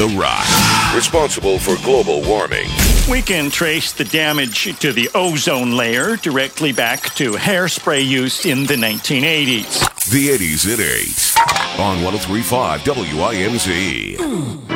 The Rock, responsible for global warming. We can trace the damage to the ozone layer directly back to hairspray use in the 1980s. The 80s at 8 on 103.5 WINZ.